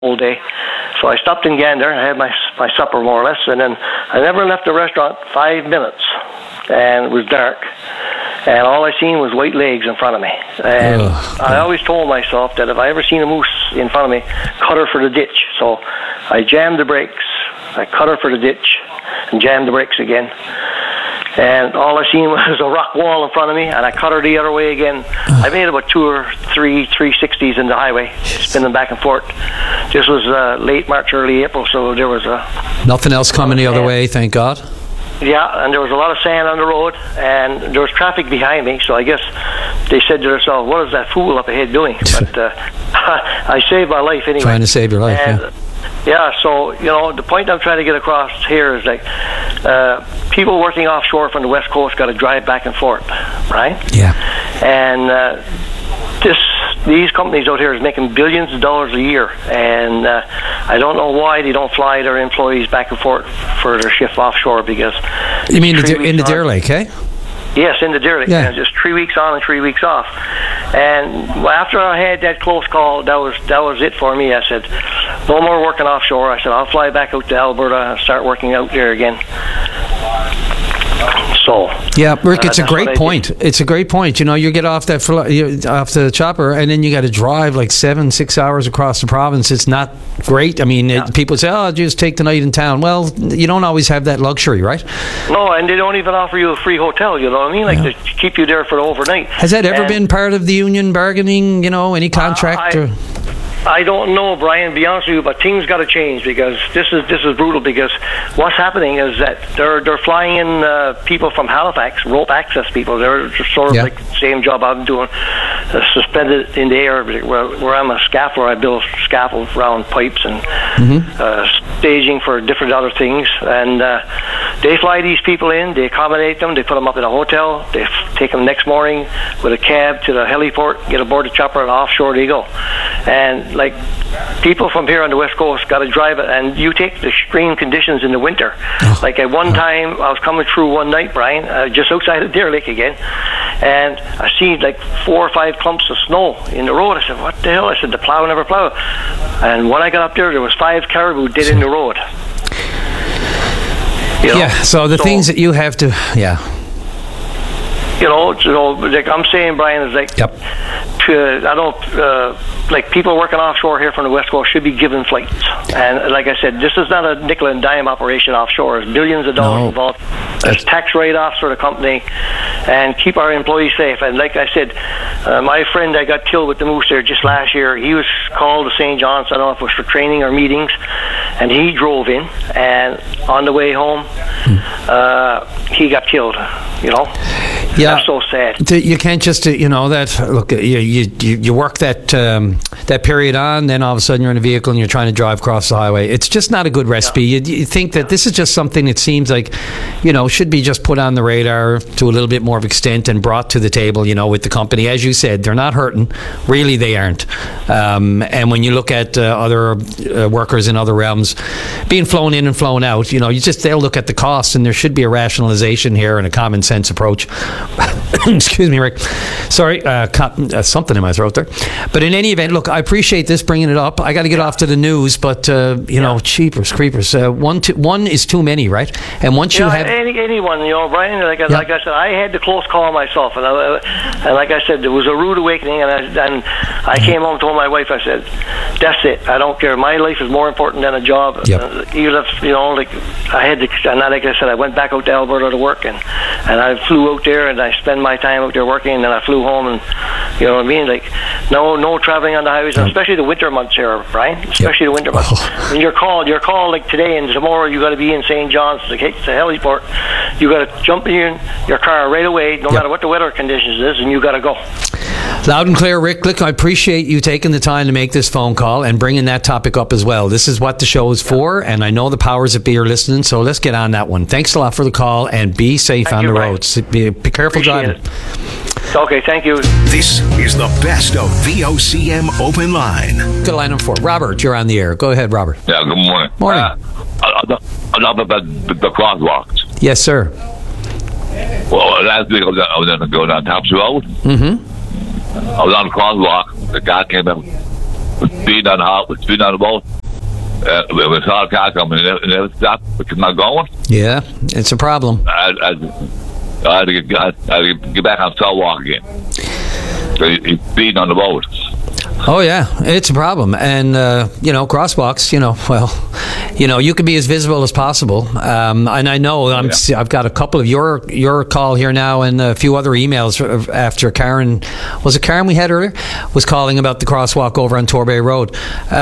whole day. So I stopped in Gander. I had my supper more or less, and then I never left the restaurant 5 minutes, and it was dark. And all I seen was white legs in front of me. And I always told myself that if I ever seen a moose in front of me, cut her for the ditch. So I jammed the brakes, I cut her for the ditch, and jammed the brakes again. And all I seen was a rock wall in front of me, and I cut her the other way again. I made about 2 or 3 360s in the highway, spinning back and forth. This was late March, early April, so there was nothing else coming the other way, thank God. Yeah, and there was a lot of sand on the road, and there was traffic behind me, so I guess they said to themselves, what is that fool up ahead doing? But I saved my life anyway. Trying to save your life, Yeah, so, the point I'm trying to get across here is like people working offshore from the West Coast got to drive back and forth, right? Yeah. And these companies out here is making billions of dollars a year, and I don't know why they don't fly their employees back and forth for their shift offshore, because... You mean in the Deer Lake, eh? Yes, in the Deer Lake. Yeah. Just 3 weeks on and 3 weeks off. And after I had that close call, that was it for me. I said, no more working offshore. I said, I'll fly back out to Alberta and start working out there again. So yeah, Rick, it's a great point. It's a great point. You get off off the chopper, and then you got to drive like 6 hours across the province. It's not great. I mean, people say, "Oh, just take the night in town." Well, you don't always have that luxury, right? No, and they don't even offer you a free hotel. You know what I mean? Like to keep you there for the overnight. Has that ever been part of the union bargaining? Any contract? I don't know, Brian, to be honest with you, but things got to change, because this is brutal. Because what's happening is that they're flying in people from Halifax, rope access people. They're sort of like the same job I'm doing, suspended in the air, where I'm a scaffolder. I build scaffolds around pipes and staging for different other things. And they fly these people in, they accommodate them, they put them up in a hotel, they take them next morning with a cab to the heliport, get aboard the chopper, and offshore they go. And like people from here on the West Coast got to drive it, and you take the extreme conditions in the winter. Like at one time, I was coming through one night, Brian, just outside of Deer Lake again, and I seen like 4 or 5 clumps of snow in the road. I said, what the hell? I said, the plow never plow. And when I got up there was 5 caribou dead in the road. So the things that you have to, like I'm saying, Brian, is like, I don't, like people working offshore here from the West Coast should be given flights. And like I said, this is not a nickel and dime operation offshore. There's billions of dollars involved. There's tax write-offs for the company, and keep our employees safe. And like I said, my friend that got killed with the moose there just last year, he was called to St. John's. I don't know if it was for training or meetings, and he drove in, and on the way home, he got killed. That's so sad. You can't just, that. Look, you work that period on, then all of a sudden you're in a vehicle and you're trying to drive across the highway. It's just not a good recipe. You think that this is just something that seems like, should be just put on the radar to a little bit more of extent and brought to the table, with the company. As you said, they're not hurting. Really, they aren't. And when you look at other workers in other realms being flown in and flown out, they'll look at the cost, and there should be a rationalization here and a common sense approach. Excuse me, Rick. Sorry, something in my throat there. But in any event, look, I appreciate this, bringing it up. I got to get off to the news, but cheapers, creepers. One is too many, right? And once you have anyone, Brian. Like I said, I had the close call myself, and like I said, there was a rude awakening, and I came home and told my wife, I said, that's it. I don't care. My life is more important than a job. Even if I had to, and like I said, I went back out to Alberta to work, and I flew out there, and I spent my time out there working, and then I flew home, and you know what I mean, like no traveling on the highways, especially the winter months here, Brian. Especially the winter months. When you're called like today and tomorrow, you got to be in St. John's to the heliport. You got to jump in your car right away, no matter what the weather conditions is, and you got to go. Loud and clear, Rick. Look, I appreciate you taking the time to make this phone call and bringing that topic up as well. This is what the show is for, and I know the powers that be are listening, so let's get on that one. Thanks a lot for the call, and be safe on the roads. Be careful driving. Okay, thank you. This is the best of VOCM Open Line. Good line up for Robert. You're on the air. Go ahead, Robert. Yeah, good morning. Morning. Enough about the crosswalks. Yes, sir. Well, last week I was going down Thompson Road. Mm-hmm. I was on the crosswalk. The guy came up speeding on the boat. We saw a car coming and it never stopped. We could not going. Yeah, it's a problem. I had to get back on stall walk again. So he's speeding on the boat. Oh yeah, it's a problem, and crosswalks. You can be as visible as possible. And I know I've got a couple of your call here now, and a few other emails after Karen. Was it Karen we had earlier? Was calling about the crosswalk over on Torbay Road.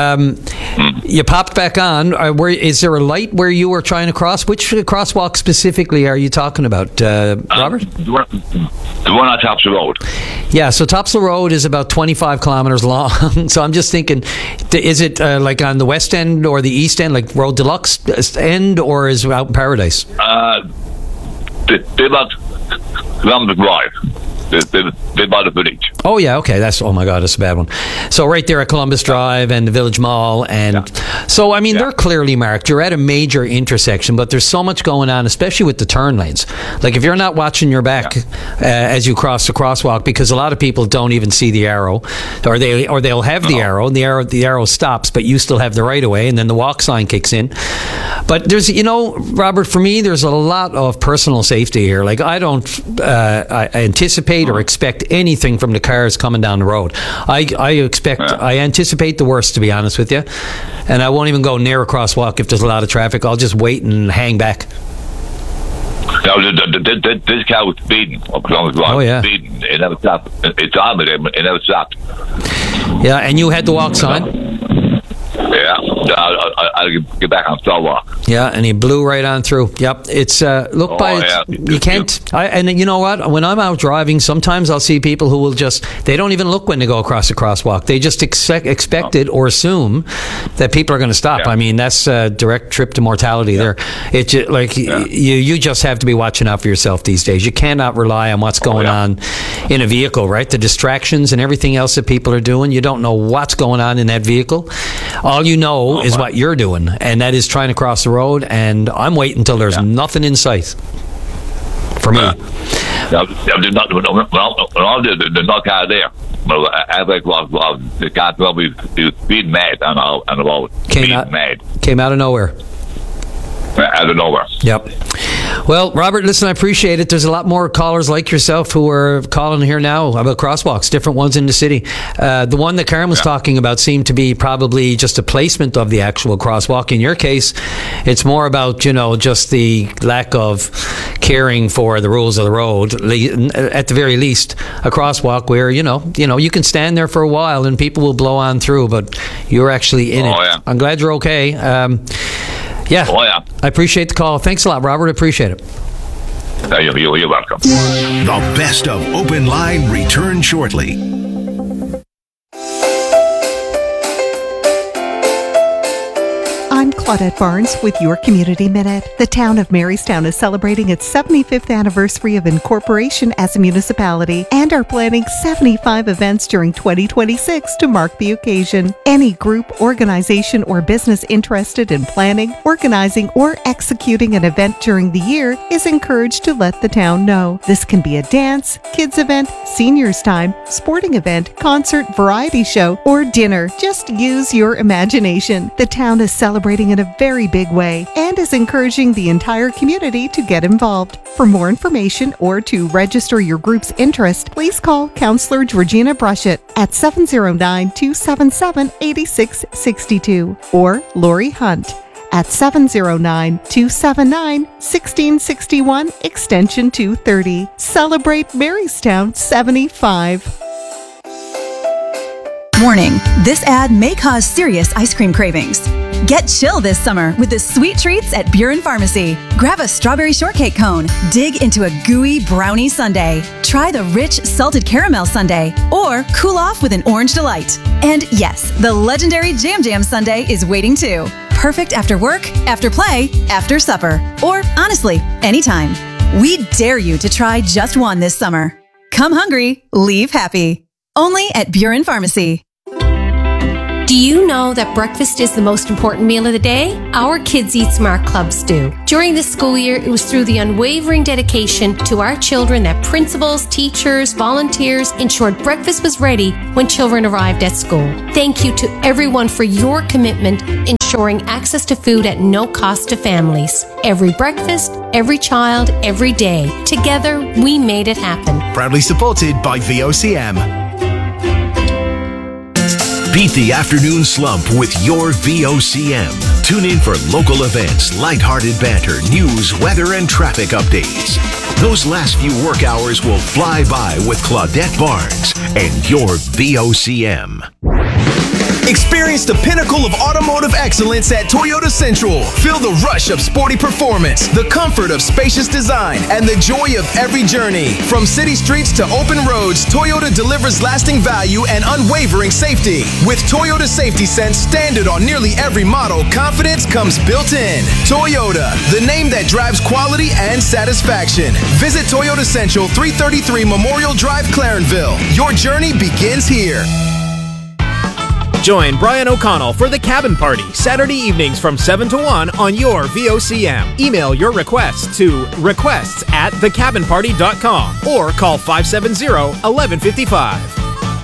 You popped back on. Is there a light where you were trying to cross? Which crosswalk specifically are you talking about, Robert? The one on Topsail Road. Yeah, so Topsail Road is about 25 kilometres long. So I'm just thinking, is it like on the west end or the east end, like Road Deluxe end, or is it out in Paradise? They're about Columbus Drive. They bought a village. Oh yeah, okay. Oh my God, that's a bad one. So right there at Columbus Drive and the Village Mall, and so I mean they're clearly marked. You're at a major intersection, but there's so much going on, especially with the turn lanes. Like if you're not watching your back as you cross the crosswalk, because a lot of people don't even see the arrow, or they'll have the arrow, and the arrow stops, but you still have the right of way, and then the walk sign kicks in. But there's, Robert, for me, there's a lot of personal safety here. Like I don't I anticipate or expect anything from the cars coming down the road. I anticipate the worst, to be honest with you, and I won't even go near a crosswalk if there's a lot of traffic. I'll just wait and hang back. No, this car was speeding. Oh yeah, speeding. It never stopped. It's on with him. It never stopped. Yeah, and you had the walk sign. Yeah, I'll get back on stall walk. Yeah, and he blew right on through. Yep, it's you can't. And you know what? When I'm out driving, sometimes I'll see people who will they don't even look when they go across the crosswalk. They just expect it or assume that people are going to stop. Yeah. I mean, that's a direct trip to mortality there. It's you just have to be watching out for yourself these days. You cannot rely on what's going on in a vehicle, right? The distractions and everything else that people are doing. You don't know what's going on in that vehicle. All you know is what you're doing, and that is trying to cross the road, and I'm waiting until there's nothing in sight for me. There's no car there. As I was, the car probably was speeding mad on the road. Came out of nowhere. Out of nowhere. Yep. Well, Robert, listen, I appreciate it. There's a lot more callers like yourself who are calling here now about crosswalks, different ones in the city. The one that Karen was talking about seemed to be probably just a placement of the actual crosswalk. In your case, it's more about, just the lack of caring for the rules of the road. At the very least, a crosswalk where, you can stand there for a while and people will blow on through, but you're actually in it. Yeah. I'm glad you're okay. Yeah. Oh, yeah. I appreciate the call. Thanks a lot, Robert. I appreciate it. You're welcome. The best of Open Line returns shortly. I'm Claudette Barnes with your Community Minute. The town of Marystown is celebrating its 75th anniversary of incorporation as a municipality and are planning 75 events during 2026 to mark the occasion. Any group, organization, or business interested in planning, organizing, or executing an event during the year is encouraged to let the town know. This can be a dance, kids event, seniors time, sporting event, concert, variety show, or dinner. Just use your imagination. The town is celebrating in a very big way and is encouraging the entire community to get involved. For more information or to register your group's interest, please call Councillor Georgina Brushett at 709-277-8662 or Lori Hunt at 709-279-1661 extension 230. Celebrate Marystown 75. Warning, this ad may cause serious ice cream cravings. Get chill this summer with the sweet treats at Buren Pharmacy. Grab a strawberry shortcake cone, dig into a gooey brownie sundae, try the rich salted caramel sundae, or cool off with an orange delight. And yes, the legendary Jam Jam sundae is waiting too. Perfect after work, after play, after supper, or honestly, anytime. We dare you to try just one this summer. Come hungry, leave happy. Only at Buren Pharmacy. Do you know that breakfast is the most important meal of the day? Our Kids Eat Smart clubs do. During this school year, it was through the unwavering dedication to our children that principals, teachers, volunteers ensured breakfast was ready when children arrived at school. Thank you to everyone for your commitment ensuring access to food at no cost to families. Every breakfast, every child, every day. Together, we made it happen. Proudly supported by VOCM. Beat the afternoon slump with your VOCM. Tune in for local events, lighthearted banter, news, weather, and traffic updates. Those last few work hours will fly by with Claudette Barnes and your VOCM. Experience the pinnacle of automotive excellence at Toyota Central. Feel the rush of sporty performance, the comfort of spacious design, and the joy of every journey. From city streets to open roads, Toyota delivers lasting value and unwavering safety. With Toyota Safety Sense standard on nearly every model, confidence comes built in. Toyota, the name that drives quality and satisfaction. Visit Toyota Central, 333 Memorial Drive, Clarenville. Your journey begins here. Join Brian O'Connell for The Cabin Party, Saturday evenings from 7 to 1 on your VOCM. Email your requests to requests@thecabinparty.com or call 570-1155.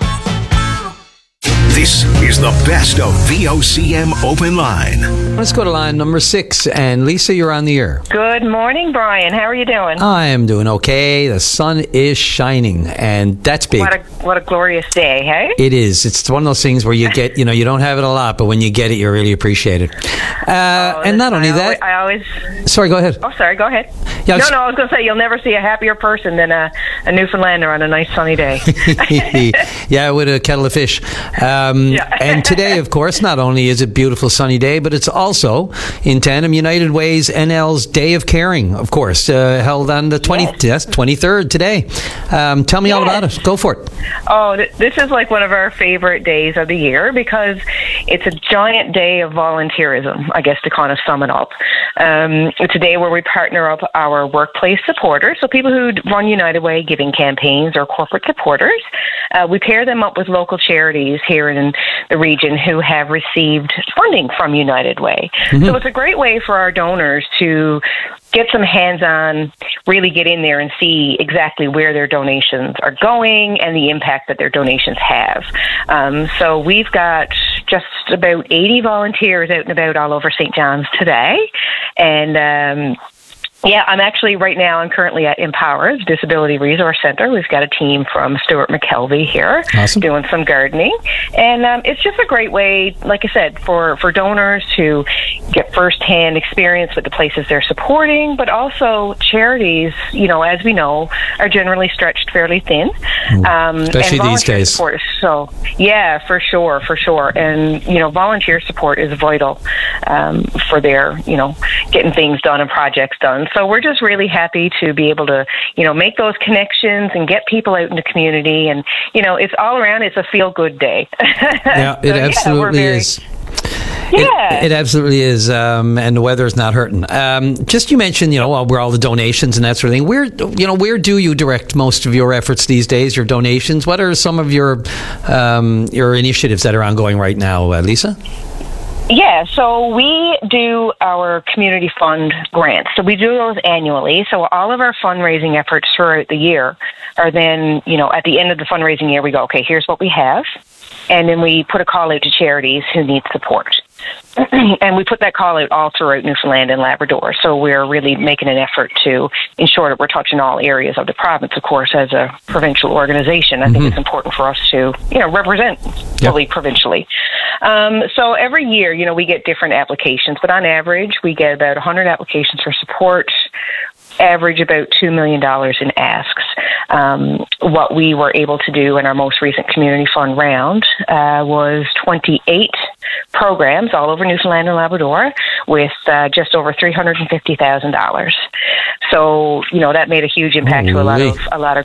This is the best of VOCM Open Line. Let's go to line number 6. And Lisa, you're on the air. Good morning, Brian. How are you doing? I am doing okay. The sun is shining, and that's big. What a glorious day, hey? It is. It's one of those things where you get, you don't have it a lot, but when you get it, you really appreciate it. And not only that... I always... Sorry, go ahead. Oh, sorry, go ahead. Yeah, I was going to say, you'll never see a happier person than a Newfoundlander on a nice sunny day. Yeah, with a kettle of fish. And today, of course, not only is it a beautiful sunny day, but it's also in tandem United Way's NL's Day of Caring, of course, held on the 23rd today. Tell me all about it. Go for it. Oh, this is like one of our favorite days of the year because it's a giant day of volunteerism, I guess, to kind of sum it up. It's a day where we partner up our workplace supporters, so people who run United Way giving campaigns or corporate supporters. We pair them up with local charities here in the region who have received funding from United Way. Mm-hmm. So it's a great way for our donors to get some hands-on, really get in there and see exactly where their donations are going and the impact that their donations have. So we've got just about 80 volunteers out and about all over St. John's today. And I'm currently at Empower's Disability Resource Center. We've got a team from Stuart McKelvey here doing some gardening. And it's just a great way, like I said, for donors to get firsthand experience with the places they're supporting, but also charities, as we know, are generally stretched fairly thin. Especially and these days. Support, so, yeah, for sure. And, volunteer support is vital for their, getting things done and projects done. So we're just really happy to be able to, make those connections and get people out in the community. And, it's all around, it's a feel-good day. Yeah, it absolutely is. Yeah. It absolutely is, and the weather's not hurting. Just you mentioned, where all the donations and that sort of thing. Where do you direct most of your efforts these days? Your donations. What are some of your initiatives that are ongoing right now, Lisa? Yeah, so we do our community fund grants. So we do those annually. So all of our fundraising efforts throughout the year are then, at the end of the fundraising year, we go, okay, here's what we have. And then we put a call out to charities who need support. And we put that call out all throughout Newfoundland and Labrador. So we're really making an effort to ensure that we're touching all areas of the province, of course, as a provincial organization. I think it's important for us to, represent fully provincially. So every year, we get different applications, but on average, we get about 100 applications for support, average about $2 million in asks. What we were able to do in our most recent community fund round was 28 programs all over Newfoundland and Labrador with just over $350,000. So, that made a huge impact to a lot of